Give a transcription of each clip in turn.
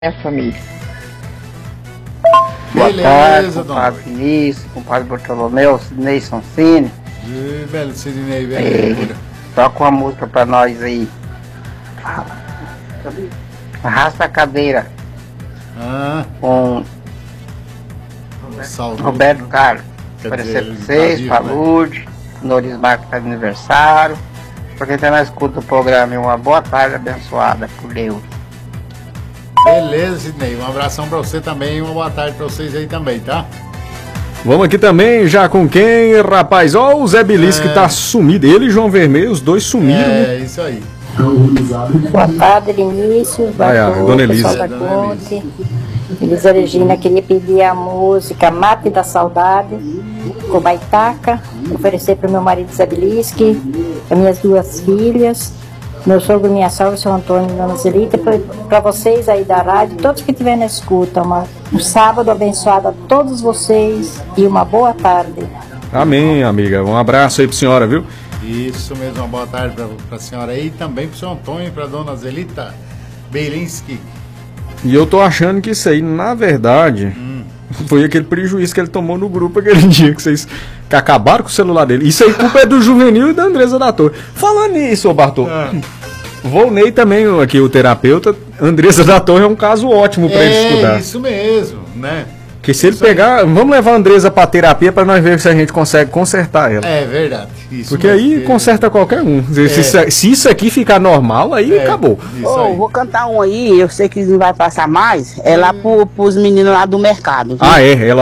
família. Beleza, boa tarde, dona. compadre Vinícius, compadre Bartolomeu, Sidney Sonsini. Belo Sidney, velho. Toca uma música pra nós aí. Arrasta a cadeira. Com Roberto Carlos. Oferecer pra vocês, pra Lourdes, Noris Marcos tá de aniversário. Pra quem tá na escuta do programa, uma boa tarde abençoada por Deus. Beleza, Sidney. Um abração pra você também e uma boa tarde pra vocês aí também, tá? Vamos aqui também, já com quem, rapaz? Ó, o Zé Belisque que tá sumido. Ele e João Vermelho, os dois sumiram. Isso aí. Boa tarde, Vinícius. Dona Elisa. Pessoal da Conte. Elisa Regina, queria pedir a música Mate da Saudade, com Baitaca, oferecer para o meu marido Zé Belisque, as minhas duas filhas, meu sogro e minha sogra, São Antônio e Dona Zelita, para vocês aí da rádio, todos que estiverem na escuta, um sábado abençoado a todos vocês e uma boa tarde. Amém, amiga. Um abraço aí pra senhora, viu? Isso mesmo, uma boa tarde pra senhora aí e também pro seu Antônio e pra Dona Zelita Beilinski. E eu tô achando que isso aí, na verdade, foi aquele prejuízo que ele tomou no grupo aquele dia que acabaram com o celular dele. Isso aí, culpa é do Juvenil e da Andresa da Torre. Falando nisso, ô Bartô, Volney também, aqui o terapeuta, Andresa da Torre é um caso ótimo pra ele estudar. É isso mesmo, né? Que se ele pegar, vamos levar a Andresa pra terapia pra nós ver se a gente consegue consertar ela. É verdade. Isso porque mesmo, aí conserta qualquer um. Se isso aqui ficar normal, aí acabou. Aí. Vou cantar um aí, eu sei que não vai passar mais, é lá pros meninos lá do mercado. Viu?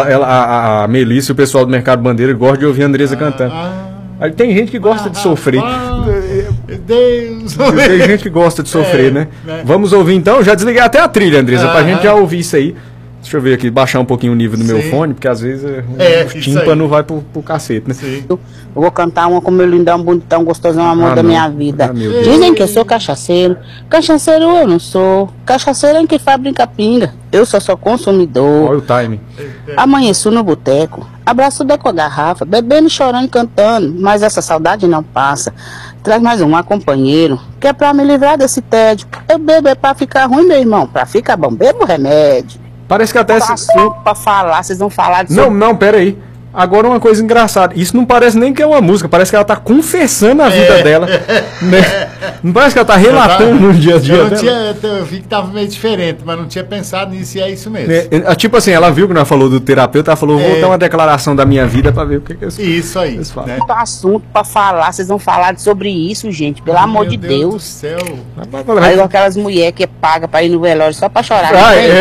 A Melissa e o pessoal do Mercado Bandeira gostam de ouvir a Andresa cantando. Aí tem gente que gosta de sofrer. Meu Deus! Tem gente que gosta de sofrer, né? Vamos ouvir então? Já desliguei até a trilha, Andresa, pra gente já ouvir isso aí. Deixa eu ver aqui, baixar um pouquinho o nível do meu fone, porque às vezes o tímpano vai pro cacete, né? Sim. Eu vou cantar uma com meu lindão, bonitão, gostosão, amor da minha vida. Dizem que eu sou cachaceiro, cachaceiro eu não sou, cachaceiro é quem fabrica pinga, eu só sou consumidor. Olha o timing. Amanheço no boteco, abraço da com a garrafa, bebendo, chorando e cantando, mas essa saudade não passa. Traz mais um companheiro, que é pra me livrar desse tédio. Eu bebo é pra ficar ruim, meu irmão, pra ficar bom, bebo remédio. Parece que até... assunto pra falar, vocês vão falar disso. Não, pera aí. Agora uma coisa engraçada. Isso não parece nem que é uma música, parece que ela tá confessando a vida dela. Né? Não parece que ela tá relatando no dia a dia dela. Eu vi que tava meio diferente, mas não tinha pensado nisso e é isso mesmo. Tipo assim, ela viu que nós falou do terapeuta, ela falou, vou dar uma declaração da minha vida pra ver o que é isso. Isso aí. Né? Assunto pra falar, vocês vão falar sobre isso, gente, pelo amor de Deus. Meu Deus do céu. Aí aquelas mulheres que paga pra ir no velório só pra chorar.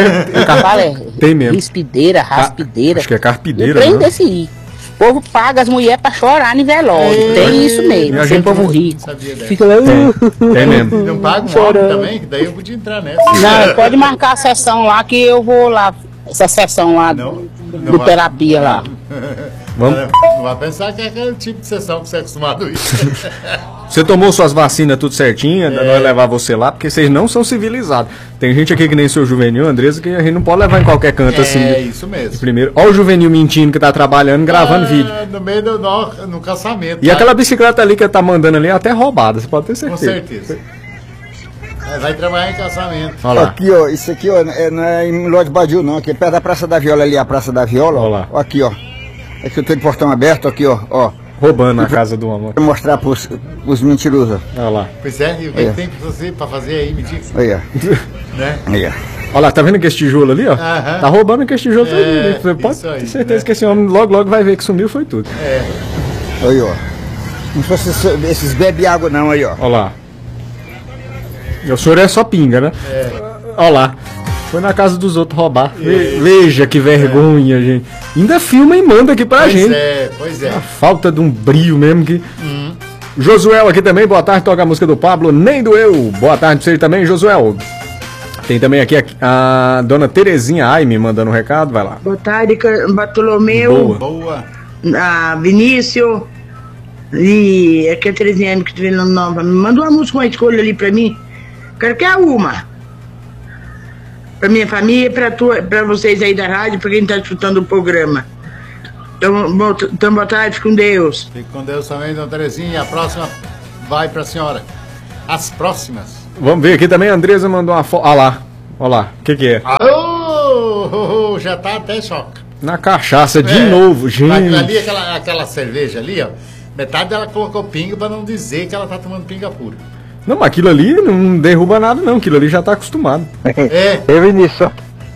Tem mesmo. Raspideira. Acho que é carpideira. Tem desse aí. O povo paga as mulheres pra chorar no velório. Tem isso mesmo. Tem povo rico. Fica lá. Tem mesmo. Não paga um homem também? Que daí eu podia entrar nessa. Não, pode marcar a sessão lá que eu vou lá. Essa sessão lá do terapia lá. Não vai pensar que é aquele tipo de sessão que você é acostumado a ir. Você tomou suas vacinas tudo certinho, nós levar você lá, porque vocês não são civilizados. Tem gente aqui que nem o seu Juvenil, Andresa, que a gente não pode levar em qualquer canto assim. É isso mesmo. Primeiro, olha o Juvenil mentindo que tá trabalhando, gravando vídeo. No meio no caçamento. E aquela bicicleta ali que ele tá mandando ali é até roubada, você pode ter certeza. Com certeza. Vai trabalhar em caçamento. Olha lá. Aqui, ó, isso aqui, ó, não é em Lorde Badiu, não, aqui é perto da Praça da Viola ali, a Praça da Viola. Olha lá. Ó, aqui, ó. Aqui eu tenho o portão aberto, aqui, ó. Roubando a casa do amor. Vou mostrar pros mentirosos. Olha lá. Pois é, e o que tem pra fazer aí, me diga. Olha. Né? Olha. Olha lá, tá vendo aquele tijolo ali, ó? Tá roubando aquele tijolo todo. Você pode ter certeza que esse homem logo vai ver que sumiu, foi tudo. Aí, ó. Não fosse esses bebe água não, aí, ó. Olha lá. E o senhor é só pinga, né? Olha lá. Foi na casa dos outros roubar. Veja que vergonha, gente. Ainda filma e manda aqui pra gente. Pois é. A falta de um brio mesmo que... Josuel aqui também, boa tarde, toca a música do Pablo, nem doeu. Boa tarde pra você também, Josuel. Tem também aqui a dona Terezinha Aime mandando um recado, vai lá. Boa tarde, Bartolomeu. Boa. Vinícius. E aqui a Terezinha Aime que tu vendo nova. Me manda uma música, uma escolha ali pra mim. Quero que é uma. Pra minha família, pra vocês aí da rádio, pra quem tá escutando o programa. Então boa tarde, com Deus. Fique com Deus também, dona Terezinha. A próxima vai pra senhora. As próximas. Vamos ver aqui também, a Andresa mandou uma foto. Ah lá. Olha lá, o que é? Já tá até choque. Na cachaça de novo, gente. Ali, aquela cerveja ali, ó. Metade dela colocou pinga pra não dizer que ela tá tomando pinga pura. Não, mas aquilo ali não derruba nada, não. Aquilo ali já tá acostumado. Ei, Vinícius.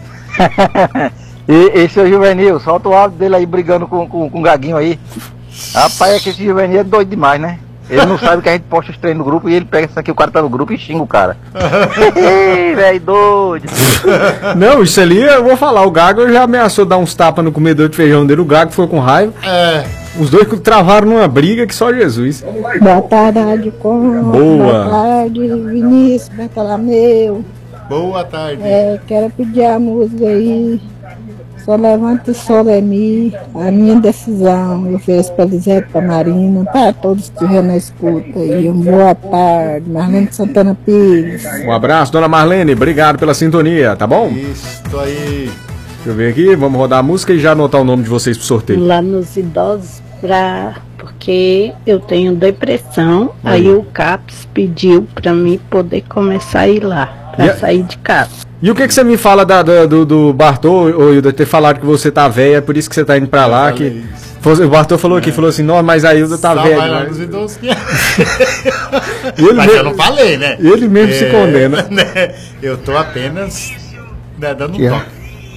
E seu Juvenil, solta o áudio dele aí brigando com o Gaguinho aí. Rapaz, é que esse Juvenil é doido demais, né? Ele não sabe que a gente posta os treinos no grupo e ele pega isso aqui, o cara tá no grupo e xinga o cara. Velho doido. Não, isso ali eu vou falar. O Gago já ameaçou dar uns tapas no comedor de feijão dele. O Gago foi com raiva. Os dois travaram numa briga que só Jesus. Boa tarde, Rádio Com. Boa tarde, Vinícius, Bartolomeu. Boa tarde. Quero pedir a música aí. Só levanta o Solemi, a minha decisão. Eu fiz para Lisete, para Marina, para todos que estiverem na escuta. E boa tarde, Marlene Santana Pires. Um abraço, dona Marlene, obrigado pela sintonia, tá bom? Isso aí. Deixa eu ver aqui, vamos rodar a música e já anotar o nome de vocês pro sorteio. Lá nos idosos, porque eu tenho depressão, aí o CAPS pediu para mim poder começar a ir lá, para sair de casa. E o que você me fala do Bartô, ou de ter falado que você tá velha, é por isso que você tá indo pra lá? Que o Bartô falou aqui, falou assim, não, mas a Hilda tá velha. Vai lá nos idosos que... Mas eu não falei, né? Ele mesmo se condena. Né? Eu tô apenas dando um toque.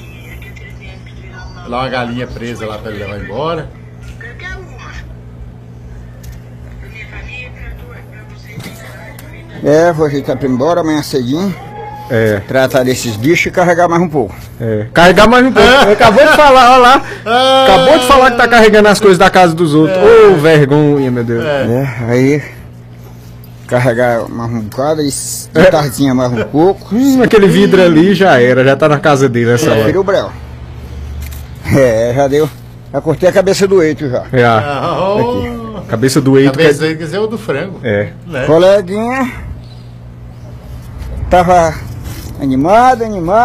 Lá uma galinha presa lá pra ele levar embora. Vou ajeitar pra ir embora amanhã cedinho. Tratar desses bichos e carregar mais um pouco. Carregar mais um pouco. Acabou de falar, olha lá. Acabou de falar que tá carregando as coisas da casa dos outros. Ô, vergonha, meu Deus. Aí carregar mais um bocado e de tardinha mais um pouco. Aquele vidro ali já era, já tá na casa dele nessa hora. Virou breu. Já deu. Já cortei a cabeça do eito já. Aqui. Cabeça do eito. Cabeça do eito quer dizer o do frango. Né? Coleguinha tava animado,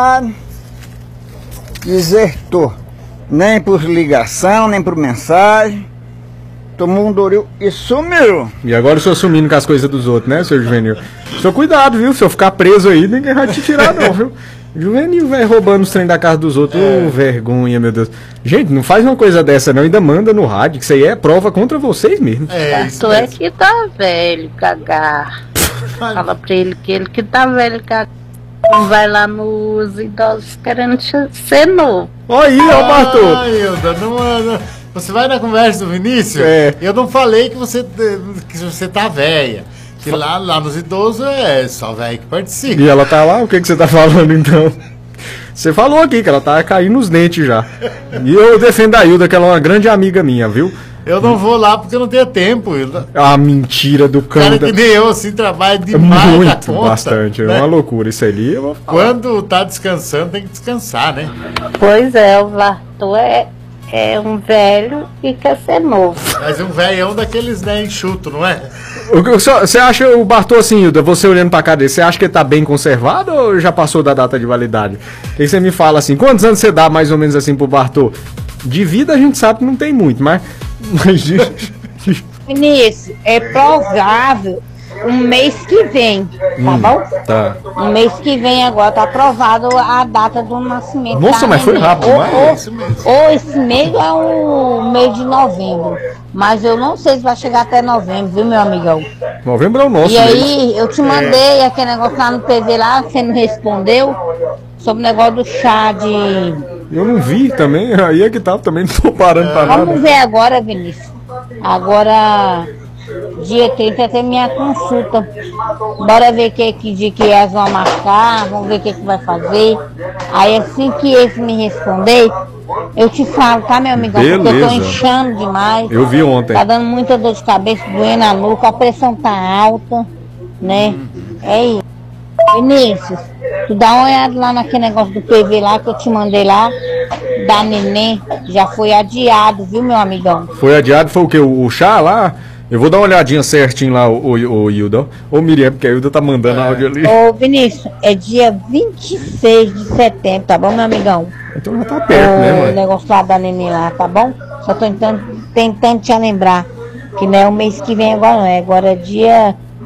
desertou. Nem por ligação, nem por mensagem. Tomou um doril e sumiu. E agora o senhor sumindo com as coisas dos outros, né, seu Juvenil? Senhor, cuidado, viu? Se eu ficar preso aí, ninguém vai te tirar, não, viu? Juvenil vai roubando os trem da casa dos outros. Vergonha, meu Deus. Gente, não faz uma coisa dessa, não. Ainda manda no rádio, que isso aí é prova contra vocês mesmo. Tu é que tá velho, cagar. Fala pra ele que tá velho, cagar. Não vai lá nos idosos querendo ser novo. Aí, ó, Bartô. Hilda, não. Você vai na conversa do Vinícius? Eu não falei que você tá velha. Que lá nos idosos é só velho que participa. E ela tá lá? O que você tá falando então? Você falou aqui que ela tá caindo nos dentes já. E eu defendo a Hilda, que ela é uma grande amiga minha, viu? Eu não vou lá porque eu não tenho tempo, Hilda. Ah, mentira do cão. Cara que nem eu, assim, trabalha demais. Muito, bastante. Né? É uma loucura isso ali. Eu vou falar. Quando tá descansando, tem que descansar, né? Pois é, o Bartô é um velho e quer ser novo. Mas um velhão daqueles, né, enxuto, não é? Você acha o Bartô assim, Hilda, você olhando pra cá dele, você acha que ele tá bem conservado ou já passou da data de validade? O que você me fala assim? Quantos anos você dá mais ou menos assim pro Bartô? De vida a gente sabe que não tem muito, mas Vinícius, é provável um mês que vem, tá bom? Tá. Um mês que vem agora, tá aprovado a data do nascimento. Nossa, mas foi rápido, ou esse mês é o mês de novembro. Mas eu não sei se vai chegar até novembro, viu, meu amigão? Novembro é o nosso. E aí, eu te mandei aquele negócio lá no PV lá, você não respondeu, sobre o negócio do chá de... Eu não vi também, aí é que tá, também não tô parando pra nada. Vamos ver agora, Vinícius. Agora, dia 30 tem minha consulta. Bora ver que dia que eles vão marcar, vamos ver o que vai fazer. Aí assim que eles me responder, eu te falo, tá, meu amigão? Beleza. Porque eu tô inchando demais. Eu vi ontem. Tá dando muita dor de cabeça, doendo a nuca, a pressão tá alta, né? É isso. Vinícius, tu dá uma olhada lá naquele negócio do PV lá que eu te mandei lá, da neném, já foi adiado, viu, meu amigão? Foi adiado, foi o que? O chá lá? Eu vou dar uma olhadinha certinho lá, o Hilda. Ô Miriam, porque a Hilda tá mandando áudio ali. Ô Vinícius, é dia 26 de setembro, tá bom, meu amigão? Então já tá perto, né, mãe? O negócio lá da neném lá, tá bom? Só tô tentando te lembrar que não é o mês que vem agora, não, agora é dia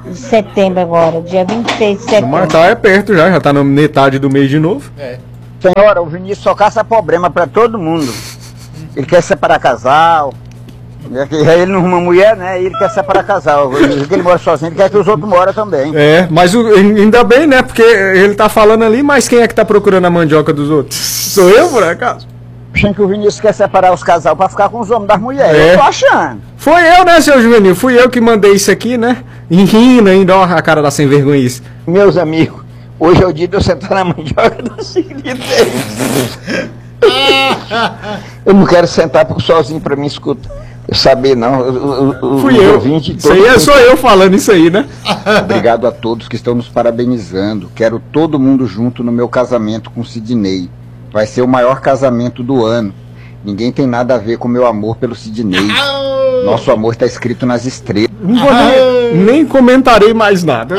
de setembro agora, dia 26 de setembro. Mas tá, é perto já tá na metade do mês de novo. É. Senhora, o Vinícius só caça problema pra todo mundo. Ele quer separar casal. Ele não arruma mulher, né? Ele quer separar casal. Ele mora sozinho, ele quer que os outros moram também. É, mas ainda bem, né? Porque ele tá falando ali, mas quem é que tá procurando a mandioca dos outros? Sou eu, por acaso? Achando que o Vinícius quer separar os casal pra ficar com os homens das mulheres. É. Eu tô achando. Foi eu, né, seu Juvenil? Fui eu que mandei isso aqui, né? E rindo ainda, ó, a cara da sem vergonhice. Meus amigos, hoje é o dia de eu sentar na mandioca do Cid Deus. Eu não quero sentar sozinho pra mim, escuta. Eu saber não. Fui eu. Isso aí é só eu falando isso aí, né? Obrigado a todos que estão nos parabenizando. Quero todo mundo junto no meu casamento com o Sidney. Vai ser o maior casamento do ano. Ninguém tem nada a ver com o meu amor pelo Sidney. Nosso amor está escrito nas estrelas. Não vou nem comentarei mais nada.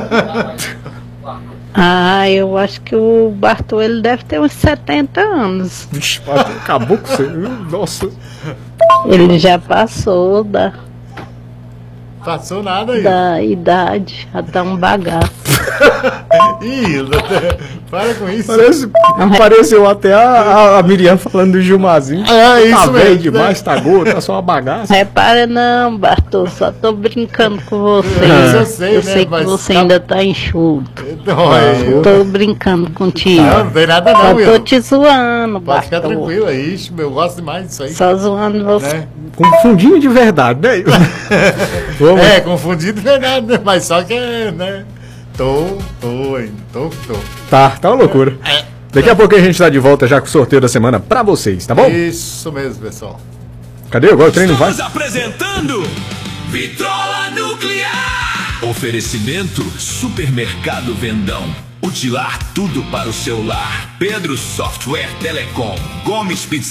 Ah, eu acho que o Bartô ele deve ter uns 70 anos. Vixe, acabou com você. Nossa. Ele já passou da Passou nada aí. da idade, já tá um bagaço. Ih, para com isso. Pareceu até a Miriam falando do Gilmazinho. É, isso tá mesmo, velho né? demais, tá gordo, tá só uma bagaça. Repara não, Bartô, só tô brincando com você. Isso eu sei, né, sei que mas você tá- ainda tá enxuto. Não, eu... Tô brincando contigo. Não tem nada Só não, tô Will. te zoando, Pode ficar Bartô. tranquilo aí, ixi, eu gosto demais disso aí. Só zoando você. Né? Confundinho de verdade, né? Vamos. É, confundido não é nada, né? Mas só que é, né? Tô. Tá uma loucura. É. Daqui a pouco a gente tá de volta já com o sorteio da semana pra vocês, tá bom? Isso mesmo, pessoal. Cadê? Agora o treino vai? Estamos apresentando Vitrola Nuclear. Oferecimento Supermercado Vendão. Utilar tudo para o celular. Pedro Software Telecom. Gomes Pizza.